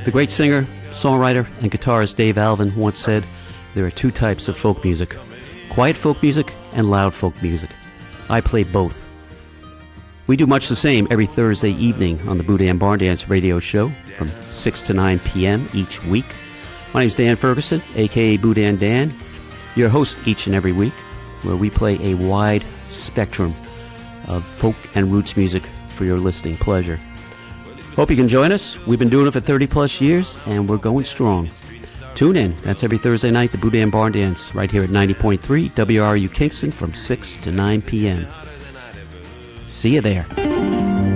The great singer, songwriter, and guitarist Dave Alvin once said, there are two types of folk music, quiet folk music and loud folk music. I play both. We do much the same every Thursday evening on the Boudin Barn Dance radio show from 6 to 9 p.m. each week. My name is Dan Ferguson, a.k.a. Boudin Dan, your host each and every week, where we play a wide spectrum of folk and roots music for your listening pleasure. Hope you can join us. We've been doing it for 30 plus years, and we're going strong. Tune in. That's every Thursday night, the Boudin Barn Dance, right here at 90.3 WRU Kingston from 6 to 9 p.m. See you there.